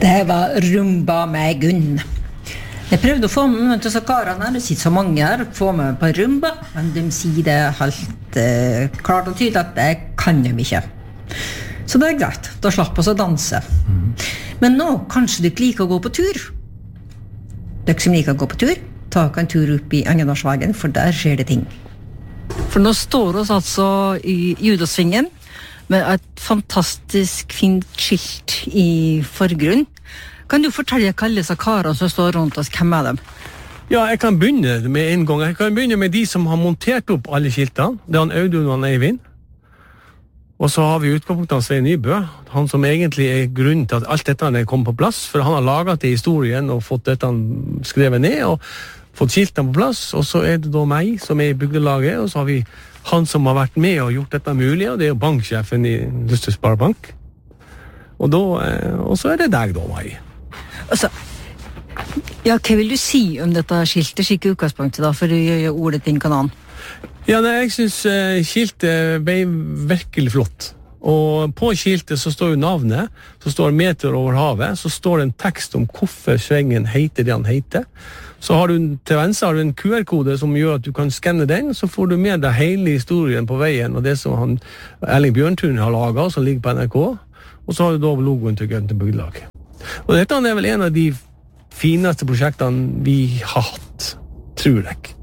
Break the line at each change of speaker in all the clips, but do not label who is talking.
Det var rumba med Gunn. Jeg prøvde å få med meg til karene her, det sitter så mange her, få med meg på rumba, men de sier det helt klart og tydelig at det kan de ikke. Så det er greit, da slapp oss å danse. Men nå, kanskje du ikke liker å gå på tur? Dere som liker å gå på tur, ta en tur opp i Engenårsvegen, for der skjer det ting. For nå står oss altså i Judasvingen, med et fantastisk fint skilt i forgrunn. Kan du fortelle hva alle disse karene som står rundt oss, hvem er dem?
Ja, jeg kan begynne med en gang. Jeg kan begynne med de som har montert opp alle skiltene. Det er han Audun og han Eivind. Og så har vi utgangspunktet av Svein Nybø, han som egentlig er grunnen til at alt dette er kommet på plass, for han har laget det i historien og fått dette skrevet ned og fått skiltene på plass, og så er det da meg som er i bygdelaget, og så har vi han som har vært med og gjort dette mulig, og det er jo banksjefen i Luster Sparebank. Og så er det deg da, Mai.
Altså, ja, hva vil du si om dette skiltet, skikke utgangspunktet da, for å gjøre ordet din kanan?
Ja, jeg synes skiltet ble virkelig flott. Og på skiltet så står jo navnet, så står meter over havet, så står det en tekst om hvorfor svengen heter det han heter. Så har du til venstre har du en QR-kode som gjør at du kan skanne den, så får du med deg hele historien på veien, og det som Erling Bjørntun har laget, som ligger på NRK, og så har du da logoen til Gønte Bygdelag. Og dette er vel en av de fineste prosjektene vi har hatt, tror jeg.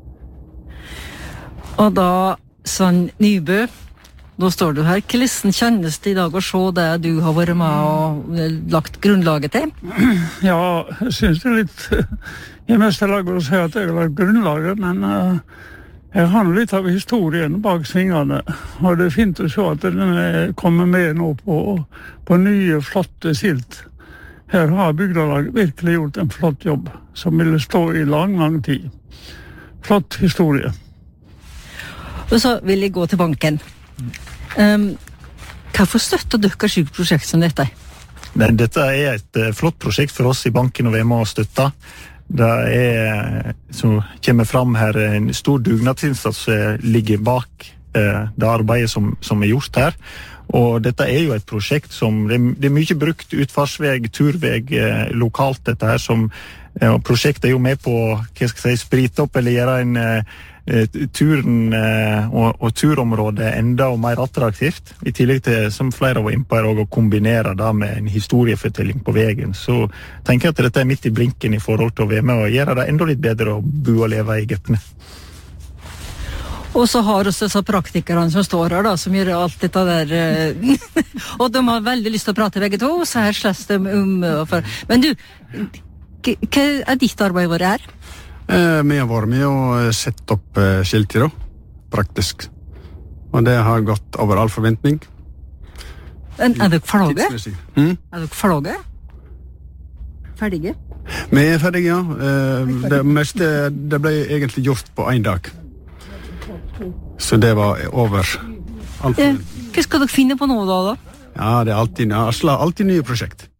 Og da, Svein Nybø, nå står du her. Hvordan kjennes det i dag å se det du har vært med og lagt grunnlaget til?
Ja, jeg synes det er litt i meste laget å si at jeg har lagt grunnlaget, men jeg har litt av historien bak svingene, og det er fint å se at den kommer med nå på nye, flotte skilt. Her har bygdelaget virkelig gjort en flott jobb, som ville stå i lang, lang tid. Flott historie.
Og så vil jeg gå til banken. Hvorfor støtter dere sykt prosjekt som dette?
Dette er et flott prosjekt for oss i banken å være med og støtte. Det er, som kommer fram her, en stor dugnadsinnsats som ligger bak det arbeidet som er gjort her. Og dette er jo et prosjekt som, det er mye brukt utfartsveg, turveg lokalt dette her, og prosjektet er jo med på, hva skal jeg si, sprite opp eller gjøre turen og turområdet enda mer attraktivt, i tillegg til, som flere var inne på her, å kombinere det med en historiefortelling på veien. Så tenker jeg at dette er midt i blinken i forhold til å være med og gjøre det enda litt bedre å bo og leve i Gøpne.
Og så har også disse praktikerne som står her da, som gjør alt dette der, og de har veldig lyst til å prate begge to, så her slåss de Men du, hva er ditt arbeid vært her?
Vi har vært med og sett opp skilter da, praktisk. Og det har gått over all forventning.
Er dere ferdige? Er dere ferdige? Ferdige?
Vi er ferdige, ja. Det meste det ble egentlig gjort på en dag. Så det var over all forventning.
Hva skal dere finne på nå da?
Ja, det er alltid nye prosjekt.